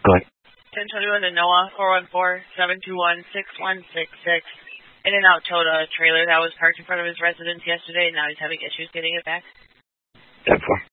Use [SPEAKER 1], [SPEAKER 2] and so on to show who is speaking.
[SPEAKER 1] Go ahead.
[SPEAKER 2] 1021 to Noah, 414-721-6166. In-N-Out towed a trailer that was parked in front of his residence yesterday, and now he's having issues getting it back.
[SPEAKER 1] 10-4.